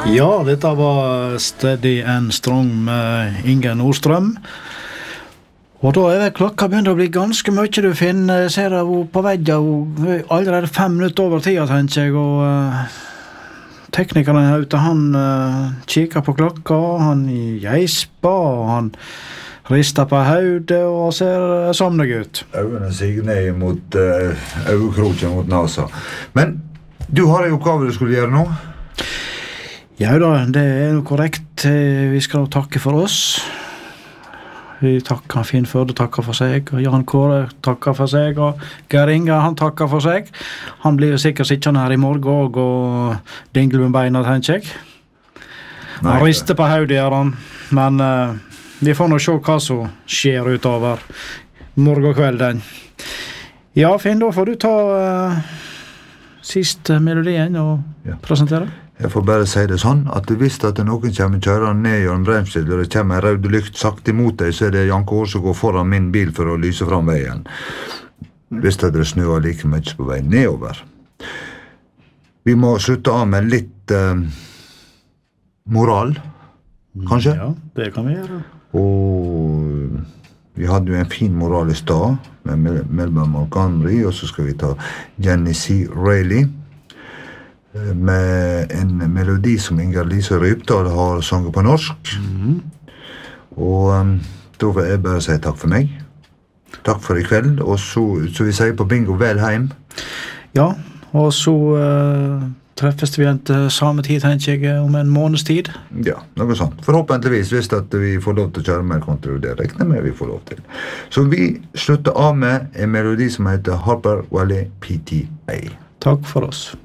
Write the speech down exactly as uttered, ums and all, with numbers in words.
Ja, dette var Steady and Strong med Inge Nordstrøm. Og da er det klokka begynner å bli ganske mye du finner. Ser jeg på veggen, allerede fem minutter over tida, tenker jeg, og uh, teknikeren her ute, han uh, kikker på klokka, han geisper, og han rister på hodet og ser somnig ut. Øynene siger ned mot uh, øyekroken mot nasa. Men du har en oppgave du skulle gjøre nå? Ja da, det er jo korrekt. Vi skal takke for oss. Vi takker Finn Førde, takker for seg, og Jan Kåre takker for seg, og Geir Inge, han takker for seg. Han blir jo sikkert sittende her i morgen og, og dingle med beina, tenker jeg. Han rister på hodet, gjør han. Men uh, vi får nå se hva som skjer utover morgenkvelden. Ja, Finn, da får du ta uh, siste melodien og ja. Presentere. Jeg får bare si det sånn, at hvis at noen kommer kjørende ned i en bremsel, og det kommer en rød lykt sagt imot deg, så er det Jan Kåre som går foran min bil for å lyse fram veien. Hvis det snøer like mye på vei nedover. Vi må slutte av med litt uh, moral, kanskje? Ja, det kan vi gjøre. Og vi hadde jo en fin moral i stad, med Melba Montgomery, og så skal vi ta Jenny C. Reilly, med en melodi som Inger-Lise Rypdal har sunget på norsk. Mm-hmm. Og um, da vil jeg bare si takk for meg. Takk for i kveld, og så, så vi sier på bingo vel hjem. Ja, og så uh, treffes vi igjen til samme tid, tenker jeg, om en måneds tid. Ja, noe sånt. Forhåpentligvis, hvis at vi får lov til å kjøre mer kontroll, det regner med vi får lov til. Så vi slutter av med en melodi som heter Harper Valley P T A. Takk for oss.